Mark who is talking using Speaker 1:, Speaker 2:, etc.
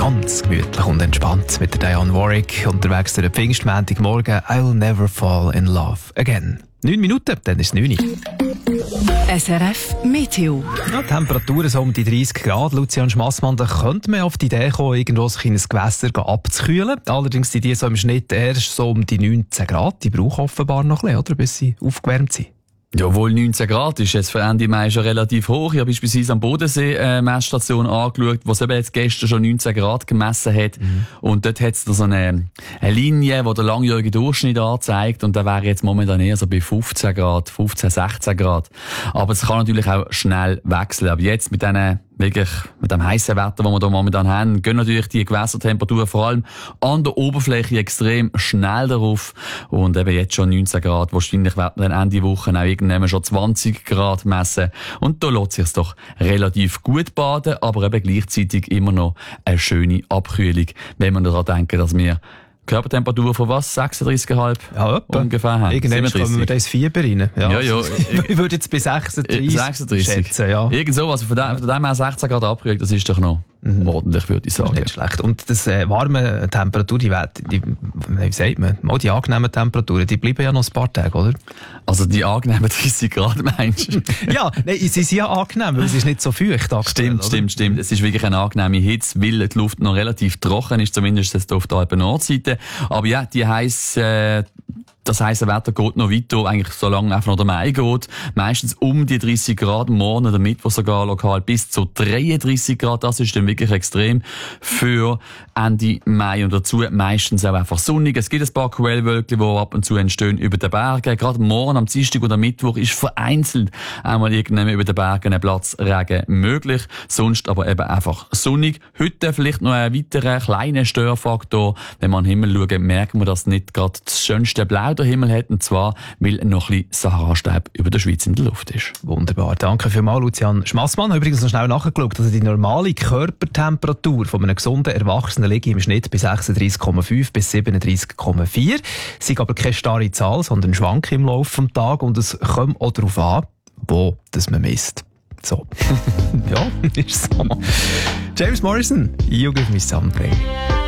Speaker 1: ganz gemütlich und entspannt mit der Dionne Warwick unterwegs durch den Pfingstmontagmorgen. I'll never fall in love again. 9 Minuten, dann ist es 9 Uhr.
Speaker 2: SRF Meteo.
Speaker 1: Ja, Temperaturen so um die 30 Grad. Lucian Schmassmann, da könnte man auf die Idee kommen, irgendwo sich in ein Gewässer abzukühlen. Allerdings sind die so im Schnitt erst so um die 19 Grad. Die brauchen offenbar noch ein bisschen, oder, bis sie aufgewärmt sind.
Speaker 3: Jawohl, 19 Grad ist jetzt für Ende Mai schon relativ hoch. Ich habe beispielsweise am Bodensee Messstation angeschaut, wo es eben jetzt gestern schon 19 Grad gemessen hat. Und dort hat es da so eine Linie, die der langjährige Durchschnitt anzeigt. Und da wäre jetzt momentan eher so bei 15 Grad, 15, 16 Grad. Aber es kann natürlich auch schnell wechseln. Aber jetzt mit dem heissen Wetter, das wir hier momentan haben, gehen natürlich die Gewässertemperaturen vor allem an der Oberfläche extrem schnell darauf. Und eben jetzt schon 19 Grad. Wahrscheinlich werden wir dann Ende Woche auch irgendwann schon 20 Grad messen. Und da lässt sich es doch relativ gut baden, aber eben gleichzeitig immer noch eine schöne Abkühlung, wenn man daran denken, dass wir Körpertemperatur von was? 36,5?
Speaker 1: Ja, etwa.
Speaker 3: Ungefähr haben.
Speaker 1: Irgendwann kommen wir da ins Fieber rein. Ja. Ich würde jetzt bei 36 schätzen, ja.
Speaker 3: Irgend so, also von dem her 16 Grad abkühlt, das ist doch noch ordentlich, würde ich sagen.
Speaker 1: Nicht schlecht. Und das warme Temperatur, wie sagt man, die angenehmen Temperaturen, die bleiben ja noch ein paar Tage, oder?
Speaker 3: Also die angenehmen 30 Grad, meinst du?
Speaker 1: Ja, nein, sie sind ja angenehm, weil es ist nicht so feucht aktuell.
Speaker 3: Stimmt. Es ist wirklich eine angenehme Hitze, weil die Luft noch relativ trocken ist, zumindest jetzt auf der Alpen-Nordseite. Aber ja, das heisse Wetter geht noch weiter, eigentlich so lange einfach noch der Mai geht. Meistens um die 30 Grad, morgen oder Mittwoch sogar lokal bis zu 33 Grad. Das ist dann wirklich extrem für Ende Mai. Und dazu meistens auch einfach sonnig. Es gibt ein paar Quellwölkchen, die ab und zu entstehen über den Bergen. Gerade morgen, am Dienstag oder Mittwoch ist vereinzelt einmal irgendwann über den Bergen ein Platzregen möglich. Sonst aber eben einfach sonnig. Heute vielleicht noch ein weiterer kleiner Störfaktor. Wenn wir an den Himmel schauen, merken wir, dass nicht gerade das schönste Blau der Himmel hat, und zwar, weil noch ein bisschen Sahara-Staub über der Schweiz in der Luft ist.
Speaker 1: Wunderbar. Danke vielmals, Lucian Schmassmann. Ich habe übrigens noch schnell nachgeschaut, also die normale Körpertemperatur von einem gesunden Erwachsenen liegt im Schnitt bei 36,5 bis 37,4. Es ist aber keine starre Zahl, sondern schwankt im Laufe des Tages, und es kommt auch darauf an, wo das man misst. So. Ja, ist so. James Morrison, You Give Me Something.